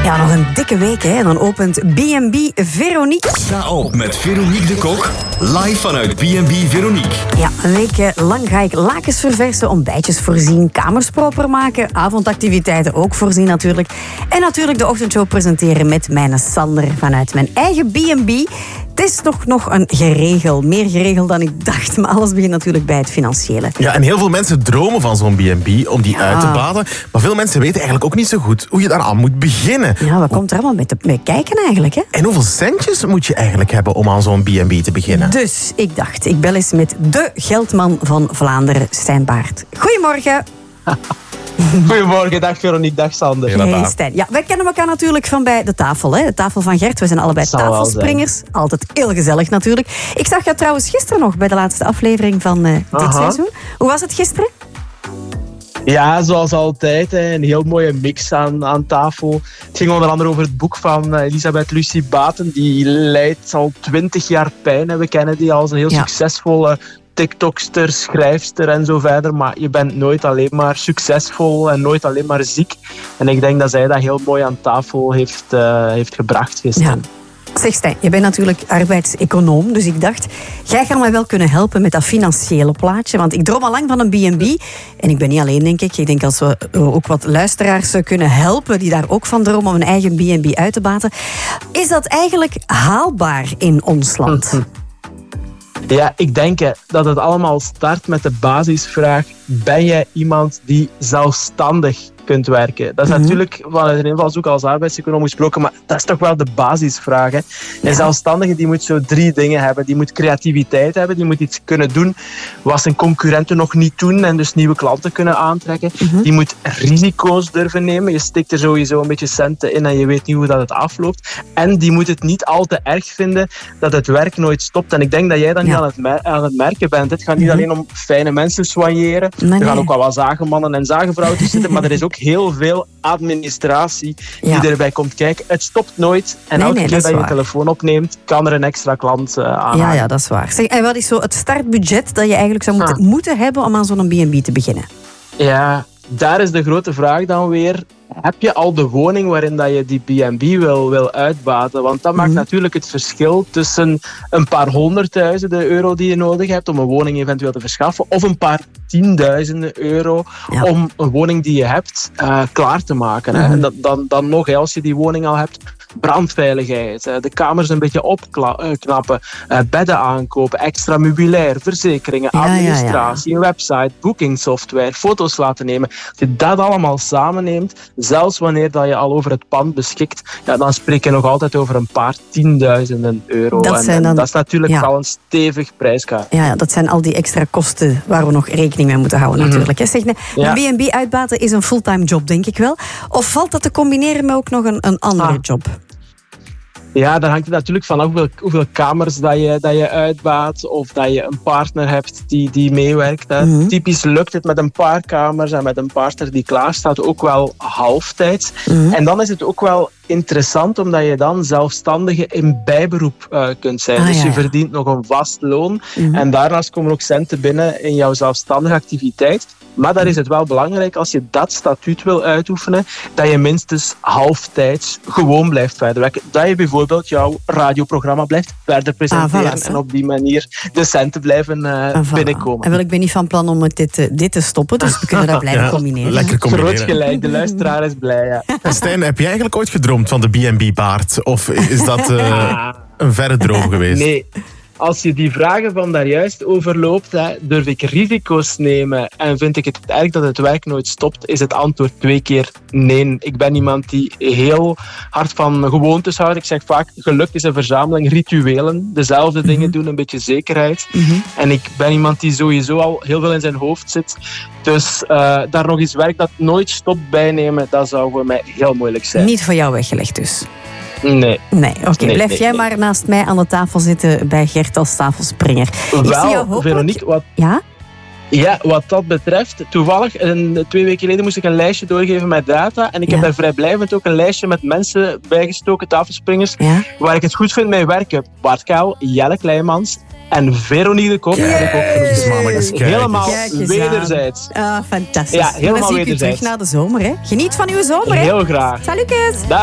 Ja, nog een dikke week, hè. Dan opent B&B Veronique. Sta op met Veronique de Kok, live vanuit B&B Veronique. Ja, een week lang ga ik lakens verversen, ontbijtjes voorzien, kamers proper maken, avondactiviteiten ook voorzien natuurlijk. En natuurlijk de ochtendshow presenteren met mijn Sander vanuit mijn eigen B&B. Het is toch nog een geregeld, meer geregeld dan ik dacht. Maar alles begint natuurlijk bij het financiële. Ja, en heel veel mensen dromen van zo'n B&B om die uit te baten. Maar veel mensen weten eigenlijk ook niet zo goed hoe je daaraan moet beginnen. Ja, wat komt er allemaal mee kijken eigenlijk, hè? En hoeveel centjes moet je eigenlijk hebben om aan zo'n B&B te beginnen? Dus ik dacht, ik bel eens met de geldman van Vlaanderen, Stijn Baert. Goedemorgen. Goedemorgen, dag Veronique, dag Sander. Hey Stijn. Ja, wij kennen elkaar natuurlijk van bij de tafel, hè? De tafel van Gert. We zijn allebei tafelspringers. Altijd heel gezellig natuurlijk. Ik zag jou trouwens gisteren nog bij de laatste aflevering van dit seizoen. Hoe was het gisteren? Ja, zoals altijd, een heel mooie mix aan tafel. Het ging onder andere over het boek van Elisabeth Lucie Baten. Die leidt al 20 jaar pijn. En we kennen die als een heel succesvolle TikTokster, schrijfster en zo verder. Maar je bent nooit alleen maar succesvol en nooit alleen maar ziek. En ik denk dat zij dat heel mooi aan tafel heeft gebracht gisteren. Ja. Zeg Stijn, je bent natuurlijk arbeidseconoom, dus ik dacht, jij gaat mij wel kunnen helpen met dat financiële plaatje, want ik droom al lang van een B&B en ik ben niet alleen, denk ik. Ik denk als we ook wat luisteraars kunnen helpen die daar ook van dromen om een eigen B&B uit te baten. Is dat eigenlijk haalbaar in ons land? Ja, ik denk dat het allemaal start met de basisvraag: ben jij iemand die zelfstandig kunt werken? Dat is natuurlijk vanuit een invalshoek als arbeidseconoom gesproken, maar dat is toch wel de basisvraag. Hè? Een zelfstandige die moet zo 3 dingen hebben. Die moet creativiteit hebben, die moet iets kunnen doen wat zijn concurrenten nog niet doen en dus nieuwe klanten kunnen aantrekken. Die moet risico's durven nemen. Je stikt er sowieso een beetje centen in en je weet niet hoe dat het afloopt. En die moet het niet al te erg vinden dat het werk nooit stopt. En ik denk dat jij dan niet aan het merken bent. Het gaat niet alleen om fijne mensen soigneren. Er gaan ook wel wat zagenmannen en zagenvrouwen zitten, maar er is ook heel veel administratie die erbij komt kijken. Het stopt nooit en elke keer dat je een telefoon opneemt, kan er een extra klant aanhaken. Ja, dat is waar. Zeg, en wat is zo het startbudget dat je eigenlijk zou moeten hebben om aan zo'n B&B te beginnen? Ja, daar is de grote vraag dan weer: heb je al de woning waarin dat je die B&B wil uitbaten? Want dat maakt natuurlijk het verschil tussen een paar honderdduizenden euro die je nodig hebt om een woning eventueel te verschaffen, of een paar tienduizenden euro om een woning die je hebt klaar te maken. En dan nog, als je die woning al hebt, brandveiligheid, de kamers een beetje opknappen, bedden aankopen, extra meubilair, verzekeringen, administratie, een website, boekingsoftware, foto's laten nemen. Als je dat allemaal samenneemt, zelfs wanneer dat je al over het pand beschikt, dan spreek je nog altijd over een paar tienduizenden euro. Dat is natuurlijk wel een stevig prijskaart. Ja, dat zijn al die extra kosten waar we nog rekening mee moeten houden natuurlijk. Zeg, een B&B uitbaten is een fulltime job, denk ik wel. Of valt dat te combineren met ook nog een andere job? Ja, daar hangt het natuurlijk vanaf hoeveel kamers dat je uitbaat, of dat je een partner hebt die meewerkt. Typisch lukt het met een paar kamers en met een partner die klaar staat ook wel halftijds. En dan is het ook wel interessant, omdat je dan zelfstandige in bijberoep kunt zijn. Dus je verdient nog een vast loon. En daarnaast komen ook centen binnen in jouw zelfstandige activiteit. Maar daar is het wel belangrijk, als je dat statuut wil uitoefenen, dat je minstens halftijds gewoon blijft verder werken. Dat je bijvoorbeeld jouw radioprogramma blijft verder presenteren en op die manier de centen blijven binnenkomen. En ik ben niet van plan om dit te stoppen, dus we kunnen dat blijven combineren. Lekker combineren. Groot gelijk, de luisteraar is blij. Ja. Stijn, heb je eigenlijk ooit gedroomd van de B&B Baert? Of is dat een verre droom geweest? Nee. Als je die vragen van daarjuist overloopt, durf ik risico's nemen en vind ik het erg dat het werk nooit stopt, is het antwoord 2 keer nee. Ik ben iemand die heel hard van gewoontes houdt. Ik zeg vaak, geluk is een verzameling rituelen. Dezelfde dingen doen, een beetje zekerheid. En ik ben iemand die sowieso al heel veel in zijn hoofd zit. Dus daar nog eens werk dat nooit stopt bijnemen, dat zou voor mij heel moeilijk zijn. Niet voor jou weggelegd dus? Nee. Oké. Blijf jij maar naast mij aan de tafel zitten bij Gert als tafelspringer. Wel, Veronique, wat dat betreft, toevallig 2 weken geleden moest ik een lijstje doorgeven met data en ik heb daar vrijblijvend ook een lijstje met mensen bijgestoken, tafelspringers, waar ik het goed vind mee werken. Bart Kuil, Jelle Kleijmans en Veronique de Kok. Helemaal wederzijds. Fantastisch. Ja, helemaal dan zie ik u terug wederzijds. na de zomer. Hè? Geniet van uw zomer. Hè? Heel graag. Salutjes.